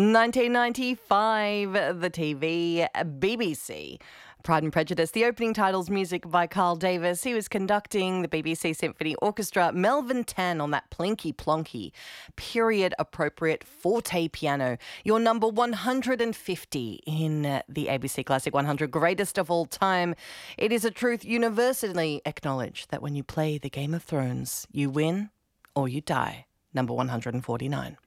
1995, the TV, BBC. Pride and Prejudice, the opening title's music by Carl Davis. He was conducting the BBC Symphony Orchestra. Melvin Tan on that plinky plonky, period-appropriate forte piano. Your number 150 in the ABC Classic 100 Greatest of All Time. It is a truth universally acknowledged that when you play the Game of Thrones, you win or you die. Number 149.